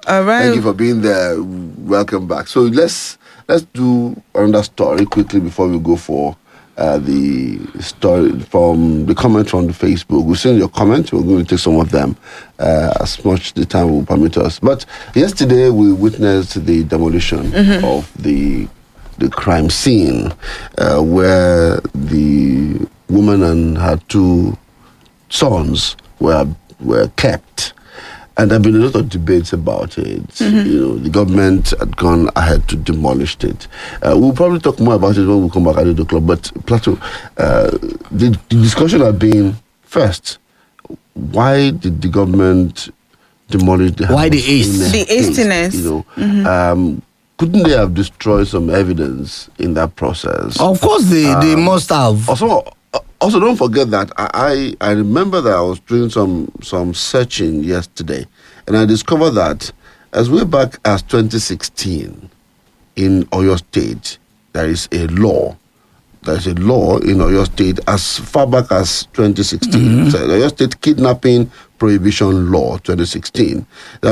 All right. Thank you for being there. Welcome back. So let's do another story quickly before we go for the story from the comment from the Facebook. We've seen your comments. We're going to take some of them as much the time will permit us. But yesterday we witnessed the demolition of the crime scene where the woman and her two sons were kept. And there have been a lot of debates about it. The government had gone ahead to demolish it. We'll probably talk more about it when we come back at the club. But Plateau, the discussion had been, first, why did the government demolish the house? Why the haste? The hastiness. Couldn't they have destroyed some evidence in that process? Of course, they must have. Also, don't forget that I remember that I was doing some searching yesterday, and I discovered that as way back as 2016 in Oyo State, there is a law. There is a law in Oyo State as far back as 2016. So Oyo State Kidnapping Prohibition Law 2016. There are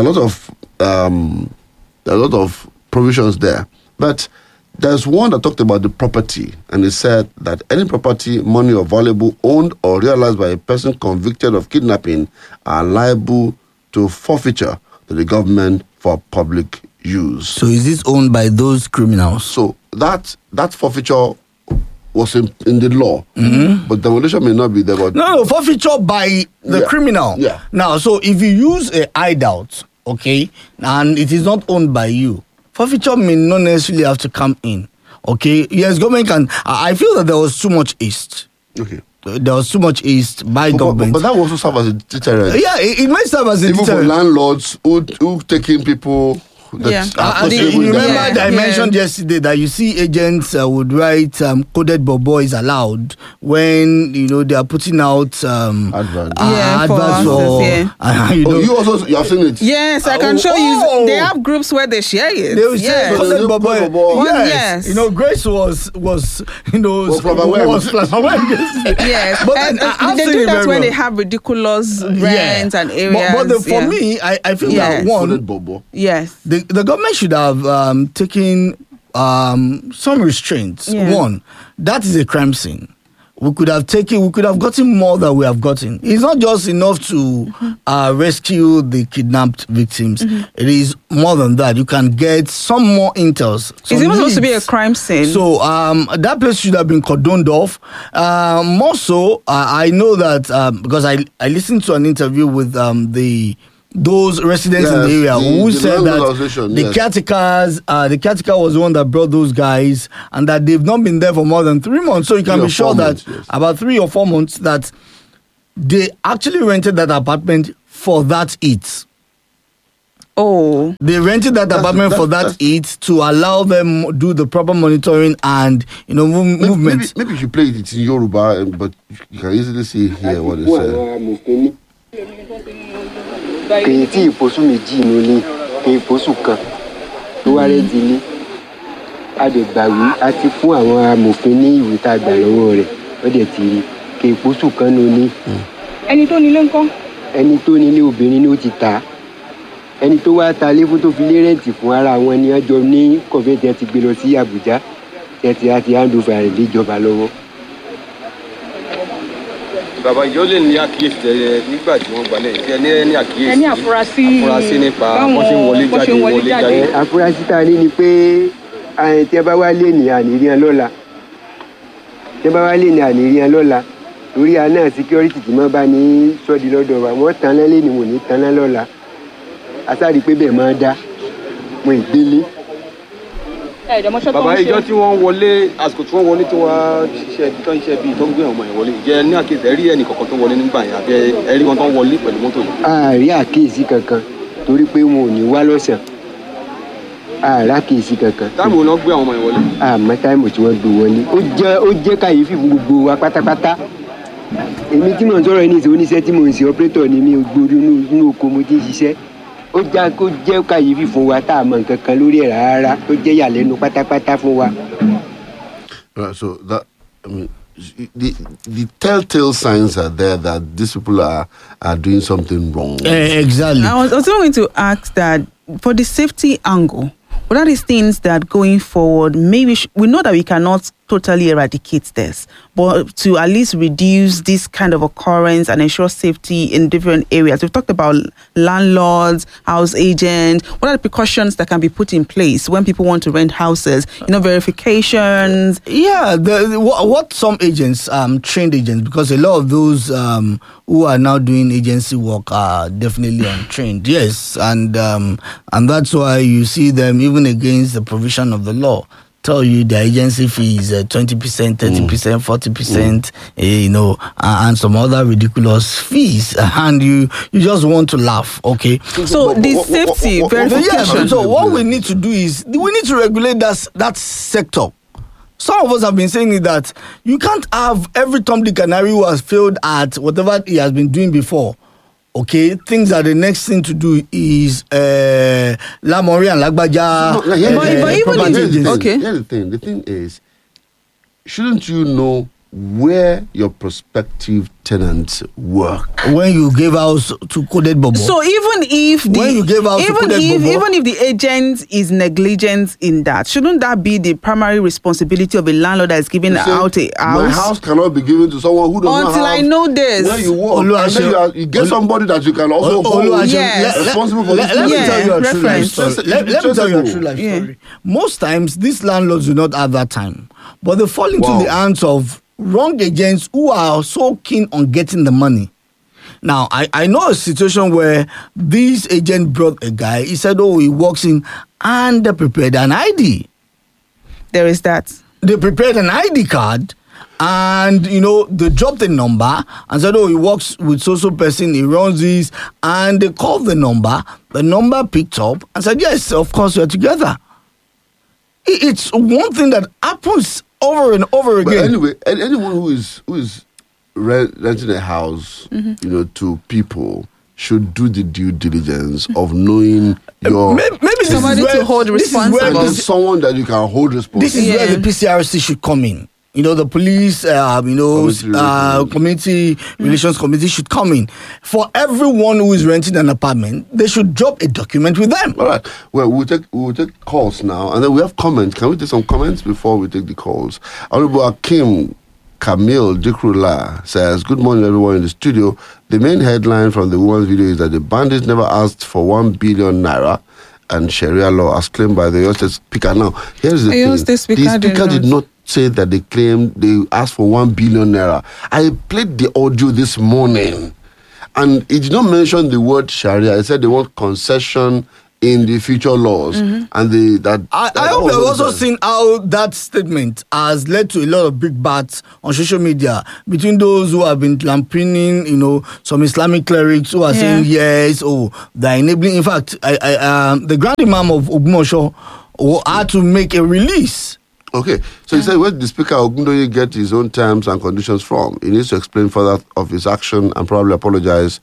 a lot of provisions there, but there's one that talked about the property, and it said that any property, money, or valuable owned or realized by a person convicted of kidnapping are liable to forfeiture to the government for public use. So is this owned by those criminals? So that forfeiture was in the law, but demolition may not be there. But No, forfeiture by the criminal. Yeah. Now, so if you use a hideout, okay, and it is not owned by you, forfeiture may not necessarily have to come in. Okay, yes, government can. I feel that there was too much haste. Okay. There was too much haste by government. But that will also serve as a deterrent. Yeah, it might serve as a Even for deterrent. landlords who taking people that are You possible remember there. that I mentioned yesterday that you see agents would write coded bobo is allowed when they are putting out Adverts. adverts for for You have seen it. Yes, I can show you. They have groups where they share it. They will say Yes. coded bobo. Yes. Yes, Grace was flamboyant. Yes, But and I've they seen do it that very when well. they have ridiculous rents and areas. But for me, I feel that Coded one, bobo. yes, the government should have taken some restraints. Yeah. One, that is a crime scene. We could have gotten more than we have gotten. It's not just enough to rescue the kidnapped victims. It is more than that. You can get some more intels. it's even supposed to be a leads. crime scene. So that place should have been cordoned off. More so, I know that because I listened to an interview with those residents in the area who said that the caretaker was the one that brought those guys and that they've not been there for more than 3 months. So you can be sure that about 3 or 4 months that they actually rented that apartment for that heat. Oh. They rented that apartment for that heat to allow them do the proper monitoring and movement. Maybe you should play it in Yoruba, but you can easily see here what it says. kèyí tí ìpòsù méjì nílé kèyí ìpòsù kan ló wá rẹ́dí ilé a dẹ̀ gbàwé a ti fún àwọn amòfin ní ìwé tá a gbà lọ́wọ́ rẹ̀ wọ́n dẹ̀ ti rí kèyí ìpòsù kan nílé. ẹni tó nílé ńkọ́. ẹni tó nílé obìnrin ni ó ti tà á ẹni tó wá ta lé fún tó fi lé rẹ́ǹtì fún ara wọn ni wọ́n jọ ní kọ̀fẹ́tì ti gbé lọ sí Àbújá tẹ̀tì àti handover rẹ̀ léjọba lọ́wọ́. bàbá ìjọ lè ní àkíyèsí tẹ nígbà tí wọ́n gbalẹ̀ ìfẹ́ ní àkíyèsí. ẹni àfúrásì nípa bó ṣe ń wọlé jáde. àfúrásì tá a ní ni pé tẹ́ bá wá lé ní àníríàn lọ́la torí àná security tí wọ́n bá ní sọ́ọ̀dì lọ́dọ̀ wa wọ́n tan lẹ́lẹ́ ni wọ́n ní tan lọ́la asáàrí pé bẹ́ẹ̀ máa dá wọn ìgbélé. bàbá ìjọ tí wọ́n wọlé àsìkò tí wọ́n wọlé tí wọ́n ṣiṣẹ́ bíi tó ń gbé ọmọ yẹn wọlé ìjẹ́ ní àkíyèsí ẹ̀rí ẹnì kọ̀ọ̀kan tó wọlé nígbà yẹn àbí ẹ̀rí wọn tó ń wọlé pẹ̀lú mọ́tò yìí. àárí àkíyèsí kankan torí pé wọn ò ní wá lọ́sàn àárí àkíyèsí kankan. táìmù wọn gbé àwọn ọmọ yẹn wọlé. àmọ́ táìmù tí wọ́n gbé wọlé ó jẹ́ kàyéfì fún gbogbo wa pátápátá. èmi tí mò ń sọ̀rọ̀ ní ìṣe oníṣẹ́ tí mò ń ṣe ọ́pẹ́tọ̀ ni mi ò gbórí inú oko mo ti ń ṣiṣẹ́ ó jẹ́ kàyéfì fún wa tá a mọ̀ nǹkan kan lórí ẹ̀ rárá ó jẹ́ ìyàlẹ́nu pátápátá fún wa. So that the telltale signs are there that these people are doing something wrong. Exactly. I was also going to ask that for the safety angle, what are these things that going forward, maybe we know that we cannot totally eradicate this, but to at least reduce this kind of occurrence and ensure safety in different areas? We've talked about landlords, house agents. What are the precautions that can be put in place when people want to rent houses? Verifications. Yeah, what some agents, trained agents, because a lot of those who are now doing agency work are definitely untrained. Yes, and that's why you see them, even against the provision of the law, tell you the agency fee is 20%, 30%, 40%, and some other ridiculous fees, and you just want to laugh. Okay, so the safety verification. Yeah, so what we need to do is we need to regulate that sector. Some of us have been saying that you can't have every Tom, Dick, and Harry who has failed at whatever he has been doing before. Okay, things that the next thing to do is Lamori and Lagbaja. Here's the thing. The thing is, shouldn't you know where your prospective tenants work when you gave house to Coded Bobo? So even if the agent is negligent in that, shouldn't that be the primary responsibility of a landlord that is giving out a house? My house cannot be given to someone who does not have. Until I know this. Where you work, and then you get somebody that you can also hold responsible for this. Let me tell you a true life story. Let me tell you a true life story. Most times, these landlords do not have that time, but they fall into the hands of wrong agents who are so keen on getting the money. Now, I know a situation where this agent brought a guy. He said, he walks in and they prepared an ID. There is that. They prepared an ID card and, they dropped the number and said, he works with so person, he runs this, and they called the number. The number picked up and said, yes, of course, we're together. It's one thing that happens over and over again. But anyway, anyone who is renting a house, to people should do the due diligence of knowing your maybe somebody to hold responsible. There's someone that you can hold responsible. This is where the PCRC should come in. The police, community relations committee should come in. For everyone who is renting an apartment, they should drop a document with them. All right. Well, we'll take calls now, and then we have comments. Can we take some comments before we take the calls? Honorable Akim Camille Dikrula says, "Good morning, everyone in the studio. The main headline from the woman's video is that the bandits never asked for 1 billion naira, and Sharia law as claimed by the Oyo State Speaker." Now, here's the thing: the Speaker did not say that they claimed they asked for 1 billion naira. I played the audio this morning, and it did not mention the word Sharia. It said they want concession in the future laws, and I hope you've also seen how that statement has led to a lot of big bats on social media between those who have been lamponing, some Islamic clerics who are saying yes, they're enabling. In fact, the Grand Imam of Ogumosho had to make a release. Okay, so he said, where did the Speaker Ogundoye get his own terms and conditions from? He needs to explain further of his action and probably apologize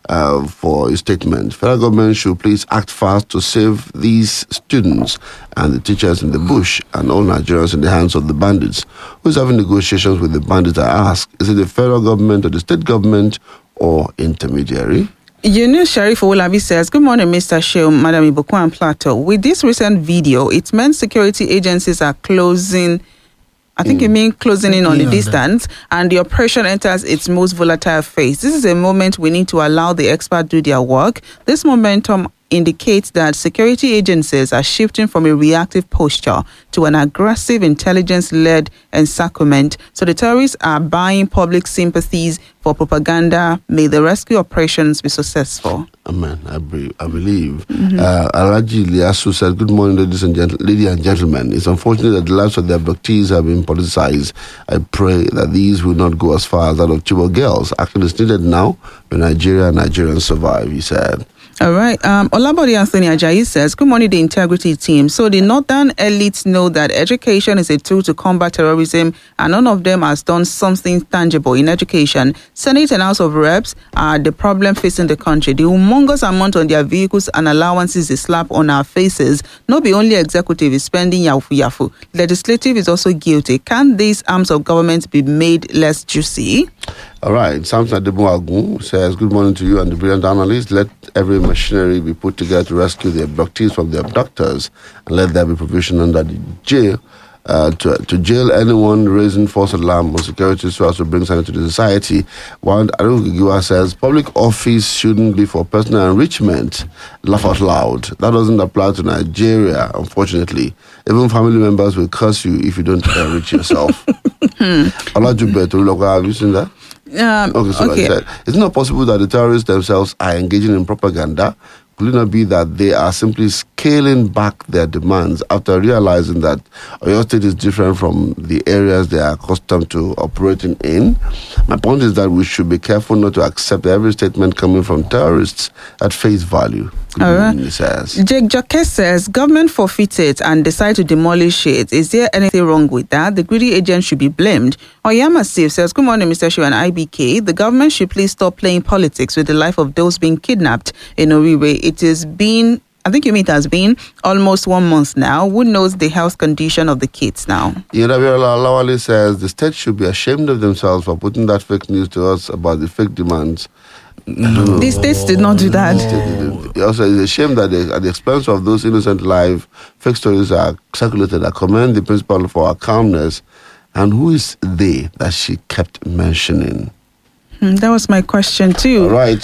for his statement. Federal government should please act fast to save these students and the teachers in the bush and all Nigerians in the hands of the bandits. Who's having negotiations with the bandits, I ask? Is it the federal government or the state government or intermediary? Yunus Sharif Owolabi says, "Good morning, Mr. Sheo, Madam Ibuku and Plateau. With this recent video, it meant security agencies are closing. I think you mean closing in on the distance, and the operation enters its most volatile phase. This is a moment we need to allow the experts do their work. This momentum indicates that security agencies are shifting from a reactive posture to an aggressive intelligence-led encirclement. So the terrorists are buying public sympathies for propaganda. May the rescue operations be successful." Amen. I believe. Alaji Liasu said, "Good morning, ladies and gentlemen. It's unfortunate that the lives of the abductees have been politicized. I pray that these will not go as far as that of Chibok girls. Action is needed now when Nigerians survive," he said. All right. Olabode Anthony Ajayi says, "Good morning, the integrity team. So the northern elites know that education is a tool to combat terrorism, and none of them has done something tangible in education. Senate and House of Reps are the problem facing the country. The humongous amount on their vehicles and allowances is slap on our faces. Not be only executive is spending yafu. Legislative is also guilty. Can these arms of government be made less juicy?" All right. Samson Adeboagun says, good morning to you and the brilliant analyst. Let every machinery be put together to rescue the abductees from the abductors, and let there be provision under the jail to jail anyone raising false alarm on security so as to bring sanity to the society. While Arugiwa says, public office shouldn't be for personal enrichment. Laugh out loud. That doesn't apply to Nigeria, unfortunately. Even family members will curse you if you don't enrich yourself. Have you seen that? Okay. I said, it's not possible that the terrorists themselves are engaging in propaganda. Could it not be that they are simply scaling back their demands after realizing that Oyo State is different from the areas they are accustomed to operating in? My point is that we should be careful not to accept every statement coming from terrorists at face value. All right. Jake Joke says, government forfeit it and decide to demolish it. Is there anything wrong with that? The greedy agent should be blamed. Oyama Steve says, good morning, Mr. Shiu and IBK. The government should please stop playing politics with the life of those being kidnapped in Oriwe. It has been, it has been almost 1 month now. Who knows the health condition of the kids now? Yadaviola Lawali says, the state should be ashamed of themselves for putting that fake news to us about the fake demands. No. The states did not do that. Also, it's a shame that at the expense of those innocent lives, fake stories are circulated. I commend the principal for her calmness. And who is they that she kept mentioning? That was my question too. All right.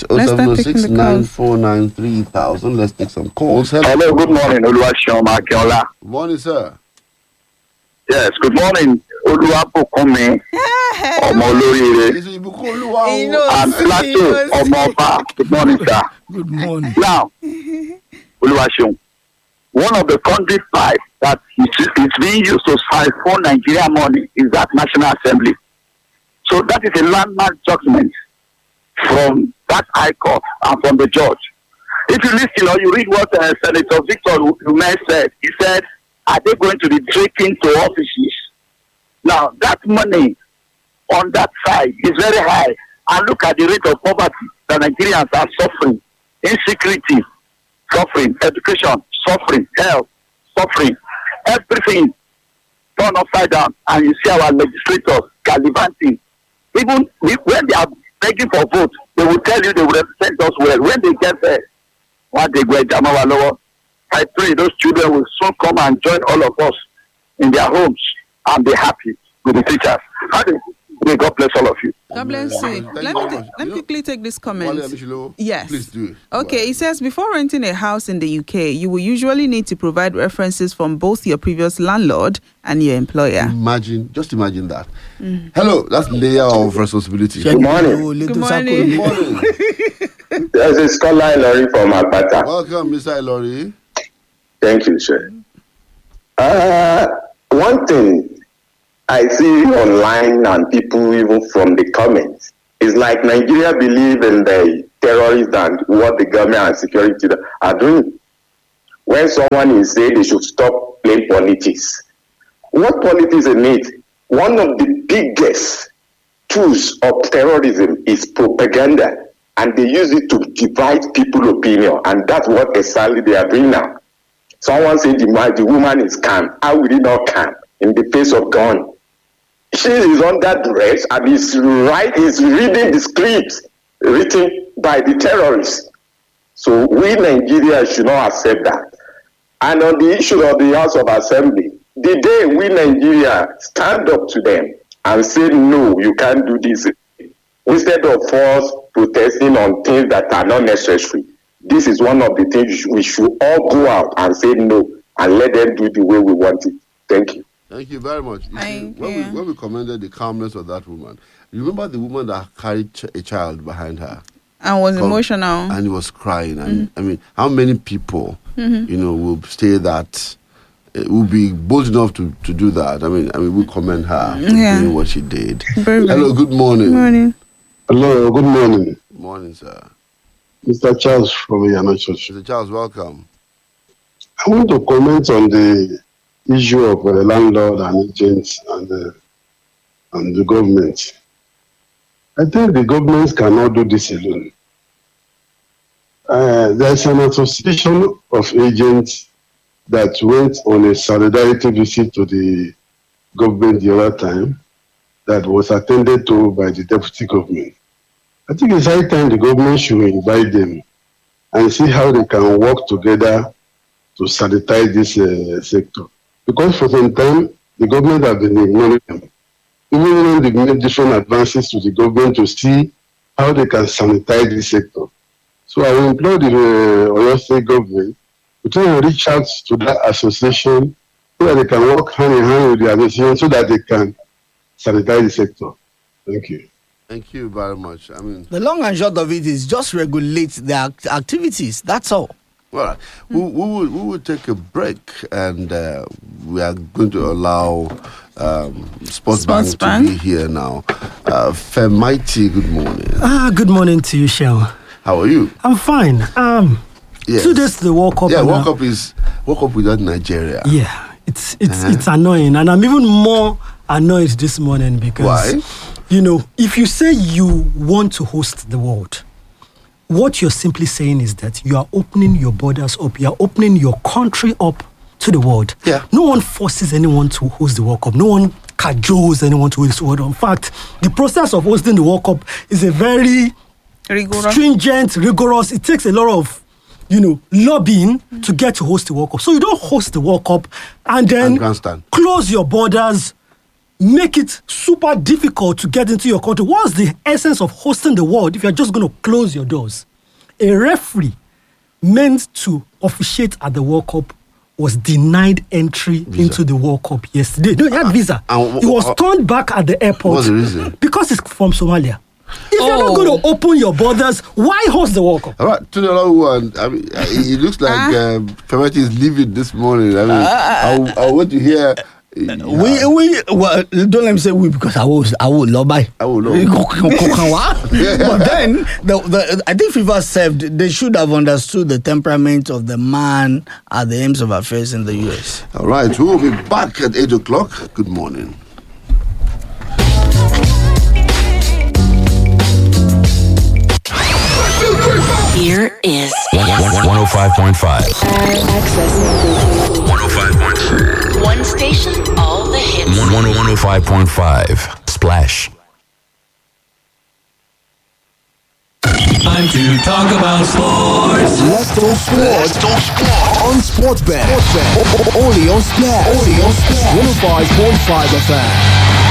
07069493000. Let's take some calls. Hello, good morning. Oluwaseun Akinola. Good morning, sir. Yes, good morning. Oluwapokome. Omolorire. And Plateau Omoba. Good morning, sir. Good morning. Now, Oluwaseun, one of the country pipes that is being used to siphon Nigeria money is that National Assembly. So that is a landmark judgment from that High Court and from the judge. If you listen or you read what Senator Victor Ume said, he said, are they going to be drinking to offices? Now, that money on that side is very high. And look at the rate of poverty that Nigerians are suffering. Insecurity, suffering. Education, suffering. Health, suffering. Everything turned upside down. And you see our legislators gallivanting. Even when they are begging for vote, they will tell you they will represent us well. When they get there, what they go, I pray those children will soon come and join all of us in their homes and be happy with the teachers. May God bless all of you. God bless you. Let me quickly take this comment. Yes. Please do. Okay, it says, before renting a house in the UK, you will usually need to provide references from both your previous landlord and your employer. Just imagine that. Hello, that's layer of responsibility. Good morning. Good morning. This is Scholar Ilori from Akpata. Welcome, Mr. Ilori. Thank you, sir. One thing I see online and people even from the comments is like Nigeria believe in the terrorists and what the government and security are doing. When someone is saying they should stop playing politics, what politics in it? One of the biggest tools of terrorism is propaganda, and they use it to divide people's opinion, and that's what exactly they are doing now. Someone said the woman is calm. How will it not calm in the face of gun? She is under duress and is reading the scripts written by the terrorists. So we Nigeria should not accept that. And on the issue of the House of Assembly, the day we Nigeria stand up to them and say, no, you can't do this, instead of us protesting on things that are not necessary, this is one of the things we should all go out and say no and let them do the way we want it. Thank you. Thank you very much. When we commended the calmness of that woman, remember the woman that carried a child behind her? And was emotional. And he was crying. And I mean, how many people, will say that, will be bold enough to do that? I mean, we commend her for doing what she did. Hello, good morning. Good morning. Hello, good morning. Good morning, sir. Mr. Charles from Yana Church. Mr. Charles, welcome. I want to comment on the issue of landlord and agents and the government. I think the governments cannot do this alone. There's an association of agents that went on a solidarity visit to the government the other time, that was attended to by the deputy government. I think it's high time the government should invite them and see how they can work together to sanitize this sector. Because for some time, the government have been ignoring them. Even when they made different advances to the government to see how they can sanitize this sector. So I will implore the Oyo State government to try and reach out to that association so that they can work hand in hand with the association so that they can sanitize the sector. Thank you. Thank you very much. The long and short of it is just regulate their activities. That's all. All right. We will take a break, and we are going to allow Sports Bank to be here now. Femighty, good morning. Good morning to you, Shell. How are you? I'm fine. Yes. 2 days to the World Cup. Yeah, World Cup without Nigeria. Yeah, it's annoying, and I'm even more annoyed this morning because why? You know, if you say you want to host the world, what you're simply saying is that you are opening your borders up, you are opening your country up to the world. Yeah. No one forces anyone to host the World Cup. No one cajoles anyone to host the World Cup. In fact, the process of hosting the World Cup is a very stringent, rigorous. It takes a lot of, lobbying to get to host the World Cup. So you don't host the World Cup and then close your borders, make it super difficult to get into your country. What's the essence of hosting the world if you're just going to close your doors? A referee meant to officiate at the World Cup was denied entry into the World Cup yesterday. No, he had visa. He was turned back at the airport. What's the reason? Because he's from Somalia. If you're not going to open your borders, why host the World Cup? All right, to the other one. It looks like Femighty is leaving this morning. I want to hear. We don't let me say we because I will love by. I will love. But then I think FIFA said they should have understood the temperament of the man at the aims of affairs in the US. All right, we will be back at 8:00. Good morning. Here is 105.5. Access 105.5. One station, all the hits. 105.5. Splash. Time to talk about sports. Let's talk sports. On Sports Bet. Only on Splash. 105.5 FM.